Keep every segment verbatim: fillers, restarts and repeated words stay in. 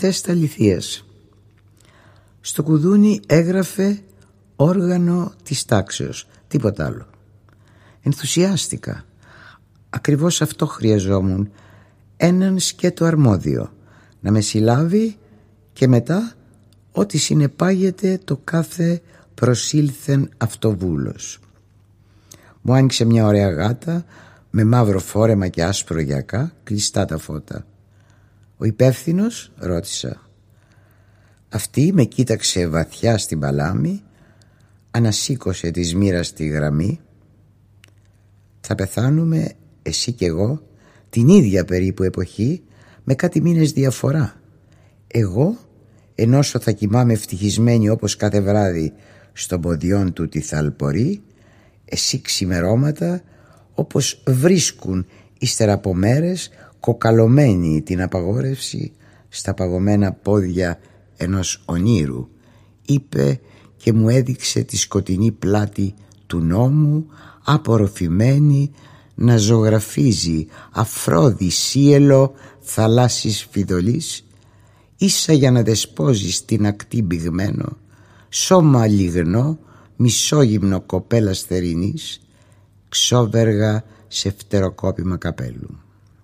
τεστ αληθείας. Στο κουδούνι έγραφε όργανο της τάξεως, τίποτα άλλο. Ενθουσιάστηκα. Ακριβώς αυτό χρειαζόμουν, έναν σκέτο αρμόδιο, να με συλλάβει και μετά ό,τι συνεπάγεται το κάθε προσήλθεν αυτοβούλος. Μου άνοιξε μια ωραία γάτα με μαύρο φόρεμα και άσπρο γιακά, κλειστά τα φώτα. «Ο υπεύθυνος?» ρώτησα. Αυτή με κοίταξε βαθιά στην παλάμη, ανασήκωσε της μοίρας τη γραμμή. «Θα πεθάνουμε εσύ κι εγώ την ίδια περίπου εποχή, με κάτι μήνες διαφορά. Εγώ ενώσο θα κοιμάμαι ευτυχισμένη όπως κάθε βράδυ στον ποδιόν του τη θαλπορή, εσύ ξημερώματα όπως βρίσκουν ύστερα από μέρες κοκαλωμένη την απαγόρευση στα παγωμένα πόδια ενός ονείρου», είπε και μου έδειξε τη σκοτεινή πλάτη του νόμου απορροφημένη να ζωγραφίζει αφρόδι σύελο θαλάσσης φιδωλής, ίσα για να δεσπόζει στην ακτή μπηγμένο, σώμα λιγνό, μισόγυμνο κοπέλας θερινής, ξόβεργα σε φτεροκόπημα καπέλου.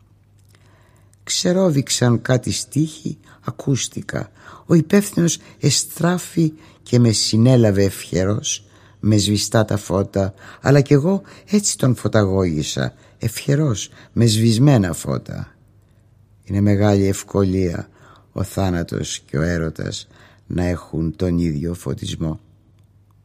Ξερόβηξαν κάτι στίχοι, ακούστηκα. Ο υπεύθυνος εστράφη και με συνέλαβε ευχερός, με σβηστά τα φώτα, αλλά κι εγώ έτσι τον φωταγώγησα, ευχερός, με σβησμένα φώτα. Είναι μεγάλη ευκολία ο θάνατος και ο έρωτας να έχουν τον ίδιο φωτισμό.